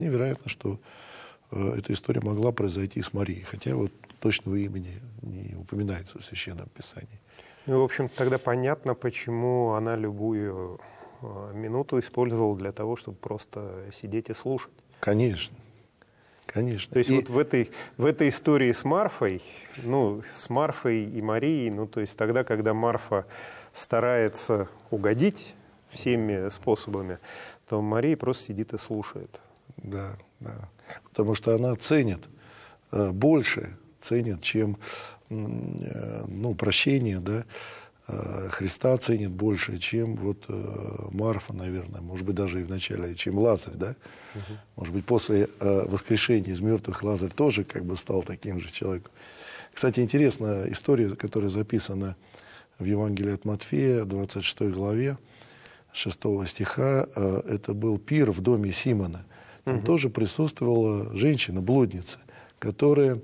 Вероятно, что эта история могла произойти с Марией, хотя вот точного имени не упоминается в Священном Писании. Ну, в общем, тогда понятно, почему она любую минуту использовала для того, чтобы просто сидеть и слушать. Конечно. Конечно. То есть вот в этой истории с Марфой, с Марфой и Марией, то есть тогда, когда Марфа старается угодить всеми способами, то Мария просто сидит и слушает. Да. Потому что она ценит больше, чем прощение, да, Христа ценит больше, чем вот Марфа, наверное, может быть, даже и вначале, чем Лазарь, да? Может быть, после воскрешения из мертвых Лазарь тоже как бы стал таким же человеком. Кстати, интересная история, которая записана в Евангелии от Матфея, 26 главе, 6 стиха. Это был пир в доме Симона. Там тоже присутствовала женщина-блудница, которая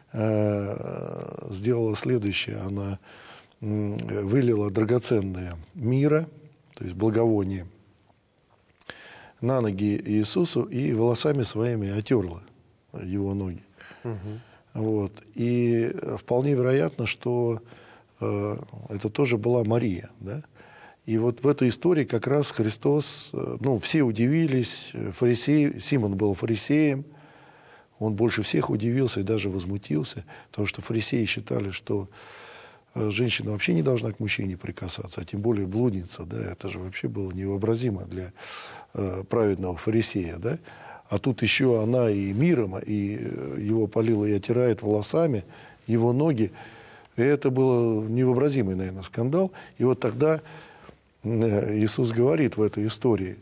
сделала следующее. Она вылила драгоценное мирра, то есть благовоние, на ноги Иисусу и волосами своими отерла его ноги. Вот. И вполне вероятно, что это тоже была Мария. Да? И вот в этой истории как раз Христос, все удивились, Симон был фарисеем, он больше всех удивился и даже возмутился, потому что фарисеи считали, что женщина вообще не должна к мужчине прикасаться, а тем более блудница, да, это же вообще было невообразимо для праведного фарисея, да, а тут еще она и миром, и его полила и отирает волосами, его ноги, и это был невообразимый, наверное, скандал, и вот тогда Иисус говорит в этой истории,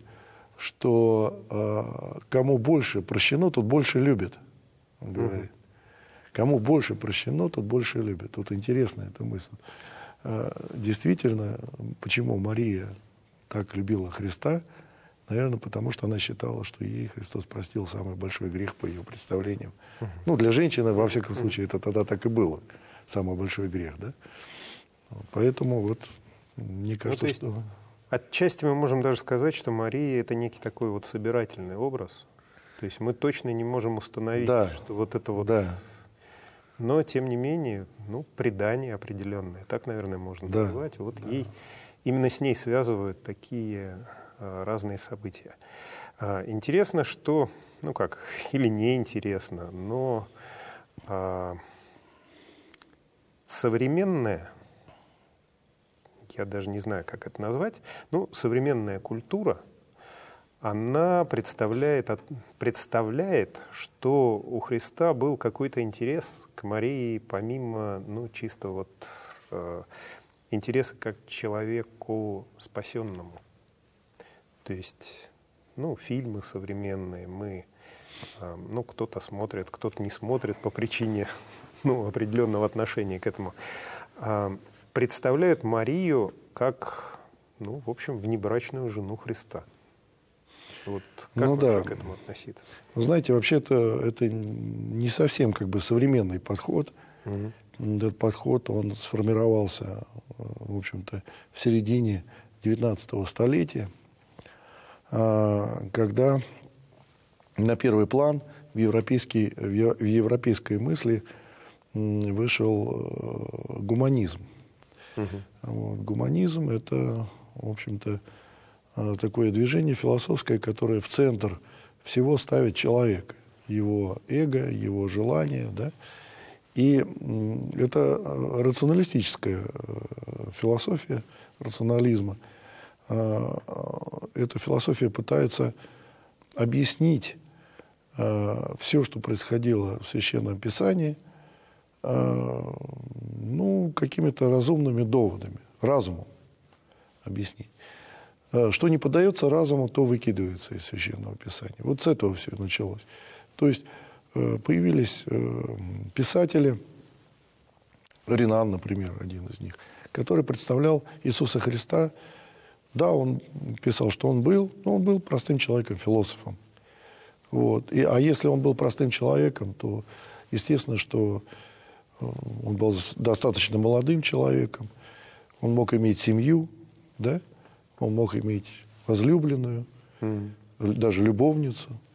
что кому больше прощено, тот больше любит, он говорит. Кому больше прощено, тот больше любит. Вот интересная эта мысль. Действительно, почему Мария так любила Христа? Наверное, потому что она считала, что ей Христос простил самый большой грех по ее представлениям. Для женщины, во всяком случае, это тогда так и было. Самый большой грех, да? Поэтому вот, мне кажется, что... Отчасти мы можем даже сказать, что Мария — это некий такой вот собирательный образ. То есть мы точно не можем установить, что вот это вот... Да. Но, тем не менее, предание определенное, так, наверное, можно называть. Вот ей, именно с ней связывают такие разные события. Интересно, что, или неинтересно, но современная, я даже не знаю, как это назвать, современная культура, она представляет, что у Христа был какой-то интерес к Марии, помимо, чисто вот интереса как к человеку спасенному. То есть, фильмы современные кто-то смотрит, кто-то не смотрит по причине, определенного отношения к этому, представляют Марию как, в общем, внебрачную жену Христа. Вот как вообще к этому относиться? Вы знаете, вообще-то это не совсем современный подход. Этот подход, он сформировался, в общем-то, в середине XIX столетия, когда на первый план в европейской мысли вышел гуманизм. Гуманизм – это, в общем-то, такое движение философское, которое в центр всего ставит человека, его эго, его желания, да? И это рационалистическая философия рационализма. Эта философия пытается объяснить все, что происходило в Священном Писании, какими-то разумными доводами, разумом объяснить. Что не поддается разуму, то выкидывается из Священного Писания. Вот с этого все началось. То есть появились писатели, Ренан, например, один из них, который представлял Иисуса Христа. Да, он писал, что он был простым человеком, философом. Вот. А если он был простым человеком, то естественно, что он был достаточно молодым человеком, он мог иметь семью, да? Он мог иметь возлюбленную, даже любовницу.